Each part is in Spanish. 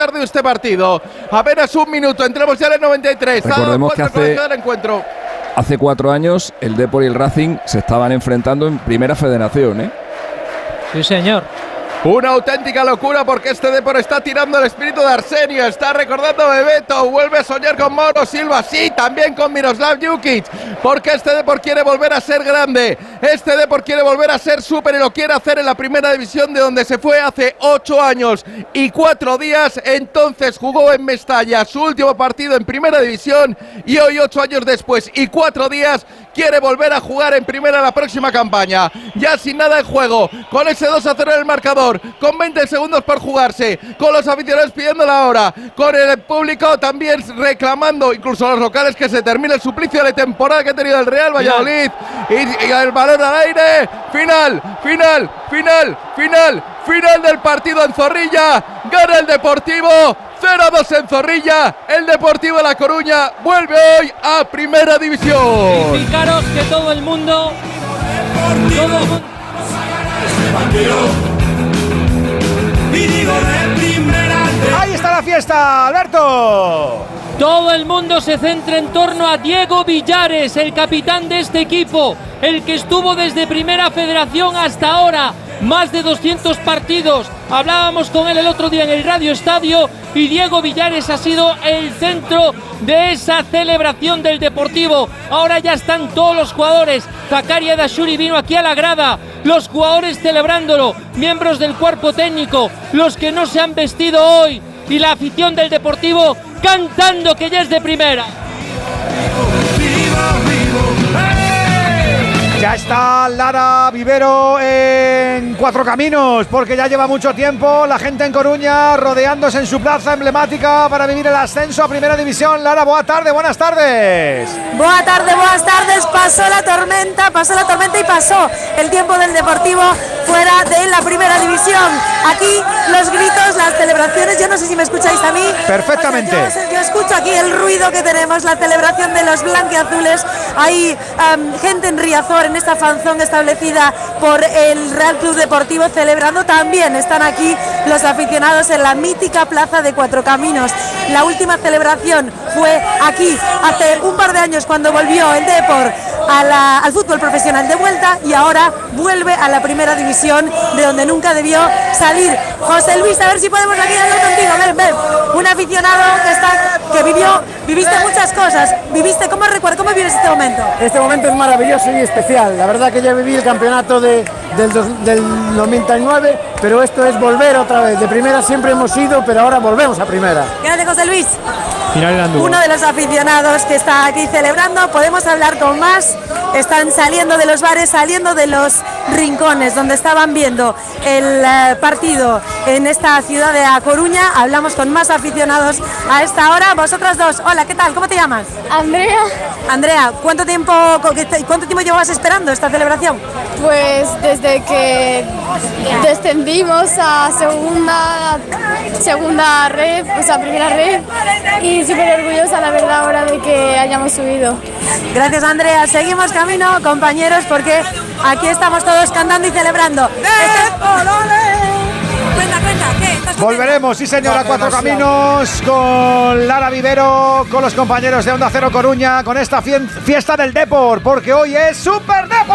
de este partido. Apenas un minuto, entramos ya en el 93. Recordemos que hace 4 años el Depor y el Racing se estaban enfrentando en Primera Federación, ¿eh? Sí, señor. Una auténtica locura porque este Depor está tirando el espíritu de Arsenio, está recordando a Bebeto, vuelve a soñar con Mauro Silva, sí, también con Miroslav Jukic, porque este Depor quiere volver a ser grande, este Depor quiere volver a ser súper y lo quiere hacer en la primera división, de donde se fue hace 8 años y 4 días, entonces jugó en Mestalla su último partido en primera división y hoy 8 años después y 4 días quiere volver a jugar en primera la próxima campaña, ya sin nada en juego, con ese 2-0 en el marcador, con 20 segundos por jugarse, con los aficionados pidiendo la hora, con el público también reclamando, incluso los locales, que se termine el suplicio de temporada que ha tenido el Real Valladolid, y el balón al aire, final del partido en Zorrilla, gana el Deportivo, 0-2 en Zorrilla, el Deportivo de La Coruña vuelve hoy a Primera División. Y fijaros que todo el mundo Ahí está la fiesta, Alberto. Todo el mundo se centra en torno a Diego Villares, el capitán de este equipo, el que estuvo desde Primera Federación hasta ahora, más de 200 partidos. Hablábamos con él el otro día en el Radio Estadio y Diego Villares ha sido el centro de esa celebración del Deportivo. Ahora ya están todos los jugadores. Zakaria Dashuri vino aquí a la grada, los jugadores celebrándolo, miembros del cuerpo técnico, los que no se han vestido hoy y la afición del Deportivo cantando que ya es de primera. Ya está Lara Vivero en Cuatro Caminos, porque ya lleva mucho tiempo la gente en Coruña rodeándose en su plaza emblemática para vivir el ascenso a Primera División. Lara, buenas tardes. Buenas tardes. Pasó la tormenta y pasó el tiempo del Deportivo fuera de la Primera División. Aquí los gritos, las celebraciones, yo no sé si me escucháis a mí. Perfectamente. O sea, yo escucho aquí el ruido que tenemos, la celebración de los blanquiazules. Hay gente en Riazor, en esta fanzón establecida por el Real Club Deportivo, celebrando. También están aquí los aficionados en la mítica plaza de Cuatro Caminos. La última celebración fue aquí hace un par de años, cuando volvió el Depor al fútbol profesional de vuelta, y ahora vuelve a la Primera División, de donde nunca debió salir. José Luis, a ver si podemos aquí hablar contigo. Ven, un aficionado viviste muchas cosas. ¿Cómo vives este momento? Este momento es maravilloso y especial. La verdad que ya viví el campeonato del 99, pero esto es volver otra vez. De primera siempre hemos ido, pero ahora volvemos a primera. Gracias, José Luis. Uno de los aficionados que está aquí celebrando. Podemos hablar con más. Están saliendo de los bares, saliendo de los rincones donde estaban viendo el partido en esta ciudad de A Coruña. Hablamos con más aficionados a esta hora. Vosotras dos, hola, ¿qué tal? ¿Cómo te llamas? Andrea, ¿cuánto tiempo llevabas esperando esta celebración? Pues desde que descendimos a segunda red, o sea, primera red, y súper orgullosa, la verdad, ahora de que hayamos subido. Gracias, Andrea. Seguimos camino, compañeros, porque aquí estamos todos cantando y celebrando. Volveremos, sí señor, a Cuatro Caminos con Lara Vivero, con los compañeros de Onda Cero Coruña, con esta fiesta del Depor, porque hoy es Super Depor.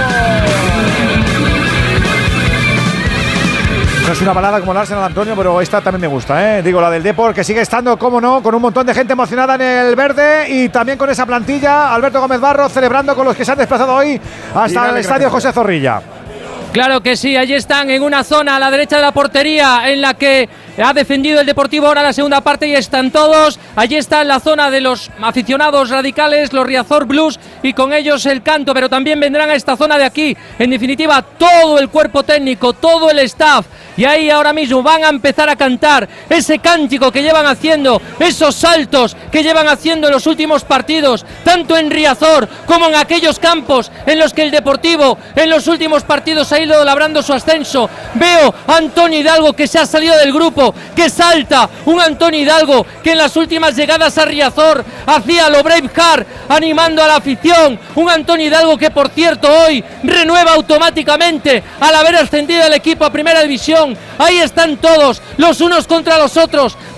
No es una balada como la Arsenal, Antonio, pero esta también me gusta, ¿eh? Digo, la del Depor, que sigue estando, cómo no, con un montón de gente emocionada en el verde, y también con esa plantilla, Alberto Gómez Barro celebrando con los que se han desplazado hoy hasta el estadio José Zorrilla. Claro que sí, allí están en una zona a la derecha de la portería en la que ha defendido el Deportivo ahora la segunda parte, y están todos. Allí está en la zona de los aficionados radicales, los Riazor Blues, y con ellos el canto, pero también vendrán a esta zona de aquí, en definitiva todo el cuerpo técnico, todo el staff, y ahí ahora mismo van a empezar a cantar ese cántico que llevan haciendo, esos saltos que llevan haciendo en los últimos partidos, tanto en Riazor como en aquellos campos en los que el Deportivo en los últimos partidos ha ido labrando su ascenso. Veo a Antonio Hidalgo, que se ha salido del grupo, que salta, un Antonio Hidalgo que en las últimas llegadas a Riazor hacía lo Braveheart animando a la afición, un Antonio Hidalgo que, por cierto, hoy renueva automáticamente al haber ascendido el equipo a Primera División. Ahí están todos, los unos contra los otros,